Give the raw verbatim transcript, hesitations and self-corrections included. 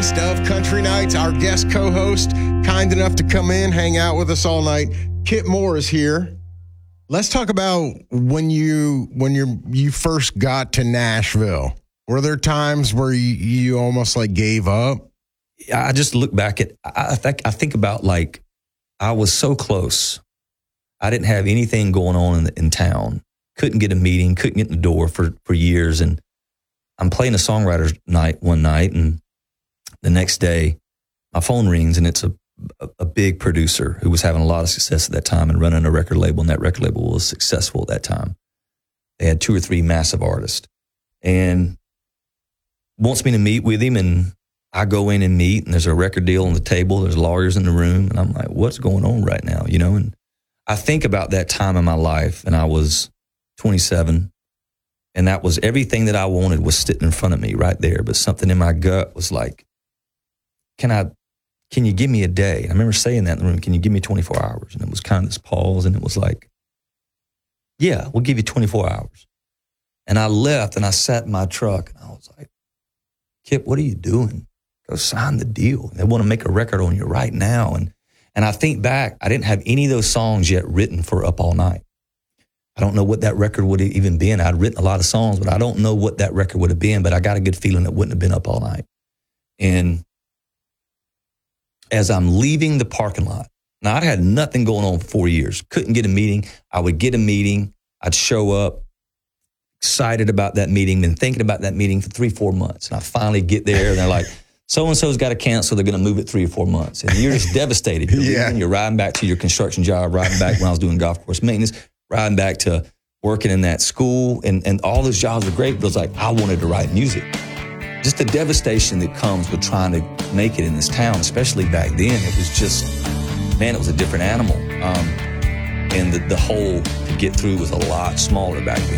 beast of Country Nights, our guest co-host, kind enough to come in, hang out with us all night. Kip Moore is here. Let's talk about when you when you you first got to Nashville. Were there times where you, you almost like gave up? I just look back at, I think, I think about like, I was so close. I didn't have anything going on in, the, in town. Couldn't get a meeting, couldn't get in the door for, for years. And I'm playing a songwriter's night one night, and the next day my phone rings, and it's a, a, a big producer who was having a lot of success at that time and running a record label, and that record label was successful at that time. They had two or three massive artists, and wants me to meet with him, and I go in and meet, and there's a record deal on the table, there's lawyers in the room, and I'm like, what's going on right now, you know? And I think about that time in my life, and I was twenty-seven, and that was everything that I wanted was sitting in front of me right there, but something in my gut was like, can I, can you give me a day? And I remember saying that in the room, can you give me twenty-four hours? And it was kind of this pause, and it was like, yeah, we'll give you twenty-four hours. And I left, and I sat in my truck, and I was like, Kip, what are you doing? Go sign the deal. They want to make a record on you right now. And and I think back, I didn't have any of those songs yet written for Up All Night. I don't know what that record would have even been. I'd written a lot of songs, but I don't know what that record would have been, but I got a good feeling it wouldn't have been Up All Night. And as I'm leaving the parking lot, now I'd had nothing going on for four years. Couldn't get a meeting. I would get a meeting. I'd show up. Excited about that meeting, been thinking about that meeting for three, four months. And I finally get there, and they're like, so-and-so's got to cancel. They're going to move it three or four months. And you're just devastated. You're, yeah. leaving, you're riding back to your construction job, riding back when I was doing golf course maintenance, riding back to working in that school. And, and all those jobs were great, but it was like, I wanted to write music. Just the devastation that comes with trying to make it in this town, especially back then, it was just, man, it was a different animal. Um, and the, the hole to get through was a lot smaller back then.